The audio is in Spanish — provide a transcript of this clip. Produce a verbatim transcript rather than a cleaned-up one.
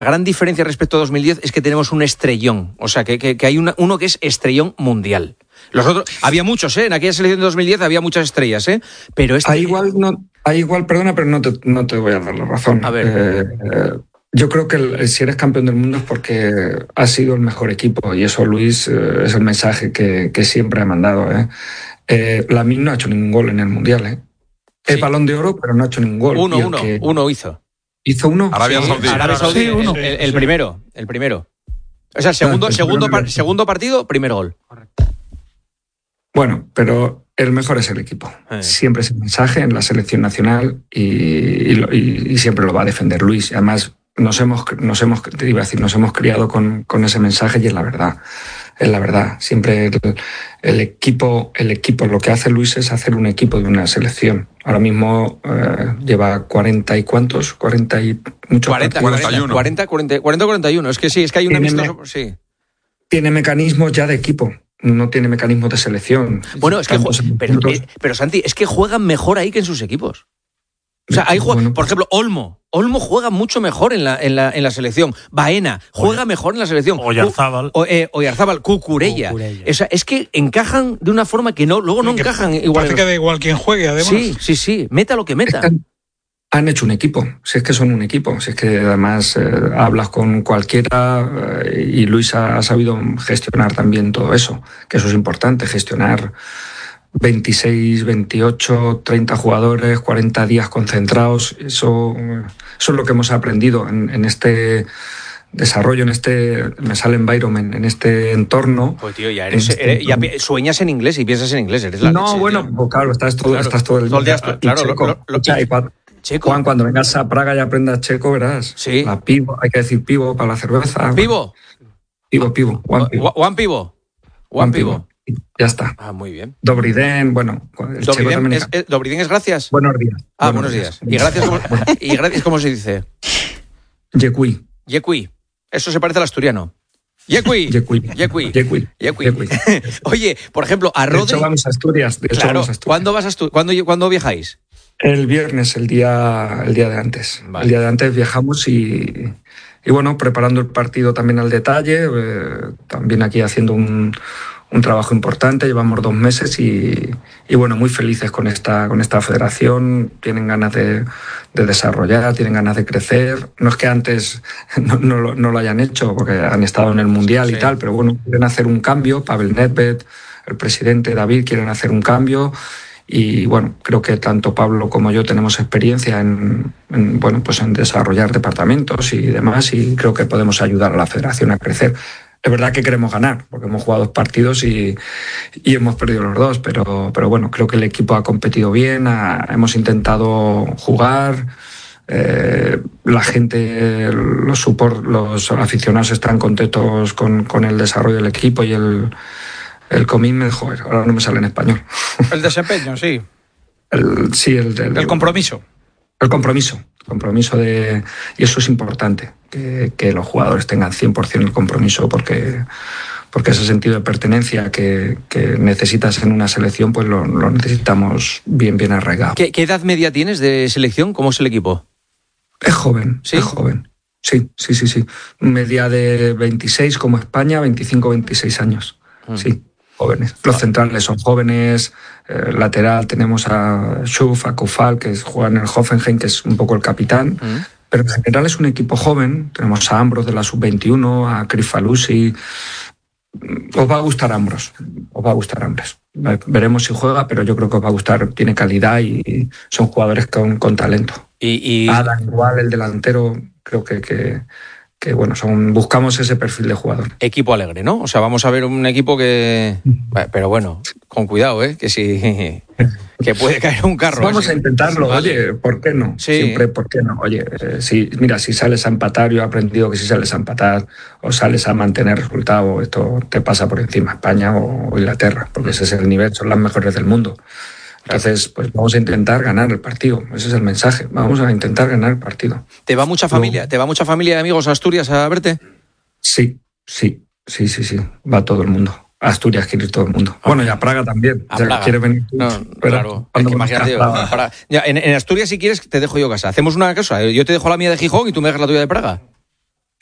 gran diferencia respecto a dos mil diez es que tenemos un estrellón. O sea, que, que, que hay una, uno que es estrellón mundial. Los otros, había muchos, ¿eh? En aquella selección de dos mil diez había muchas estrellas, ¿eh? Pero este... Ahí igual, no, ahí igual, perdona, pero no te, no te voy a dar la razón. A ver. Eh, eh, yo creo que el, si eres campeón del mundo es porque has sido el mejor equipo, y eso, Luis, eh, es el mensaje que, que siempre ha mandado, ¿eh? Eh, Lamine no ha hecho ningún gol en el Mundial, ¿eh? Sí. Es Balón de Oro, pero no ha hecho ningún gol. Uno, uno, que... uno hizo. ¿Hizo uno? Arabia sí, Saudí. Arabia Saudí, sí, uno. El, el, el primero, el primero. O sea, el segundo, el segundo, primero. par, segundo partido, primer gol. Correcto. Bueno, pero el mejor es el equipo. Eh. Siempre es el mensaje en la selección nacional y, y, y, y siempre lo va a defender Luis. Además, nos hemos, nos hemos, te iba a decir, nos hemos criado con, con ese mensaje y es la verdad. Es la verdad. Siempre el, el equipo, el equipo, lo que hace Luis es hacer un equipo de una selección. Ahora mismo eh, lleva cuarenta y cuántos, cuarenta y muchos. cuarenta, cuarenta, cuarenta, cuarenta, cuarenta y uno. Es que sí, es que hay un amistoso. Me, sí. Tiene mecanismos ya de equipo. No tiene mecanismos de selección. Bueno, es que jue- pero, eh, pero Santi, es que juegan mejor ahí que en sus equipos. O sea, ahí juega, bueno, por ejemplo, Olmo. Olmo juega mucho mejor en la, en la, en la selección. Baena juega Oye, mejor en la selección. Oyarzábal. O, eh, Oyarzábal, Cucurella. Cucurella. O sea, es que encajan de una forma que no, luego no encajan igual. Parece que da igual quien juegue, además. Sí, sí, sí. Meta lo que meta. Están, han hecho un equipo. Si es que son un equipo. Si es que además eh, hablas con cualquiera eh, y Luis ha, ha sabido gestionar también todo eso. Que eso es importante, gestionar veintiséis, veintiocho, treinta jugadores, cuarenta días concentrados. Eso, eso es lo que hemos aprendido en, en este desarrollo, en este, me sale environment, en este entorno. Pues tío, ya, eres, este eres, ya sueñas en inglés y piensas en inglés, eres la No, leche, bueno, pues claro, estás todo, claro, estás todo el día. día. Claro, checo, lo, lo, lo, y cuando, checo. Juan, cuando vengas a Praga y aprendas checo, verás. Sí. La pivo, hay que decir pivo para la cerveza. ¿Pivo? Pivo, pivo. Juan pivo. Juan pivo. Juan pivo. Ya está. Ah, muy bien. Dobridén, bueno. El Dobridén es, es, Dobridén es gracias. Buenos días. Ah, buenos, buenos días. días. ¿Y gracias cómo, y gracias cómo se dice? Yecui. Yecui. Eso se parece al asturiano. Yecui. Yecui. Yecui. Yecui. Yecui. Oye, por ejemplo, a Rodri... De hecho, vamos a Asturias. De hecho, claro. Vamos a Asturias. ¿Cuándo, vas a Asturias? ¿Cuándo, ¿Cuándo viajáis? El viernes, el día, el día de antes. Vale. El día de antes viajamos y... Y bueno, preparando el partido también al detalle, eh, también aquí haciendo un, un trabajo importante, llevamos dos meses y, y bueno, muy felices con esta, con esta federación, tienen ganas de, de desarrollar, tienen ganas de crecer, no es que antes no, no, lo, no lo hayan hecho porque han estado en el Mundial sí. y tal, pero bueno, quieren hacer un cambio, Pavel Nedved, el presidente David quieren hacer un cambio. Y bueno, creo que tanto Pablo como yo tenemos experiencia en, en, bueno, pues en desarrollar departamentos y demás, y creo que podemos ayudar a la federación a crecer. Es verdad que queremos ganar, porque hemos jugado dos partidos y, y hemos perdido los dos, pero, pero bueno, creo que el equipo ha competido bien, ha, hemos intentado jugar, eh, la gente, los, support, los aficionados están contentos con, con el desarrollo del equipo y el... El commitment, joder, ahora no me sale en español. El desempeño, sí. El, sí, el, el, el compromiso. El compromiso. El compromiso de... Y eso es importante, que, que los jugadores tengan cien por ciento el compromiso, porque, porque ese sentido de pertenencia que, que necesitas en una selección, pues lo, lo necesitamos bien, bien arraigado. ¿Qué, ¿Qué edad media tienes de selección? ¿Cómo es el equipo? Es joven, ¿Sí? es joven. Sí, sí, sí, sí. Media de veintiséis como España, veinticinco, veintiséis años. Mm. Sí. Jóvenes. Los centrales son jóvenes, eh, lateral tenemos a Schuf, a Koufal, que juega en el Hoffenheim, que es un poco el capitán, mm. pero en general es un equipo joven, tenemos a Ambros de la sub veintiuno, a Crifalusi, os va a gustar Ambros, os va a gustar Ambros. Veremos si juega, pero yo creo que os va a gustar, tiene calidad y son jugadores con, con talento. Y, y... Adam igual, el delantero, creo que... que que bueno, son, buscamos ese perfil de jugador. Equipo alegre, ¿no? O sea, vamos a ver un equipo que... Pero bueno, con cuidado, ¿eh? Que si... que puede caer un carro. Vamos así. a intentarlo, Vale. Oye, ¿por qué no? Sí. Siempre, ¿por qué no? Oye, eh, si, mira, si sales a empatar, yo he aprendido que si sales a empatar o sales a mantener resultado, esto te pasa por encima, España o, o Inglaterra, porque ese es el nivel, son las mejores del mundo. Entonces, pues vamos a intentar ganar el partido. Ese es el mensaje. Vamos a intentar ganar el partido. ¿Te va mucha familia? ¿Te va mucha familia de amigos a Asturias a verte? Sí, sí, sí, sí, sí. Va todo el mundo. A Asturias quiere ir todo el mundo. Ah, bueno, y a Praga también. A o sea, Praga. ¿Quieres venir tú? No, Pero, claro. Es que imagínate. Para... Ya, en, en Asturias, si quieres, te dejo yo casa. Hacemos una cosa. Yo te dejo la mía de Gijón y tú me dejas la tuya de Praga.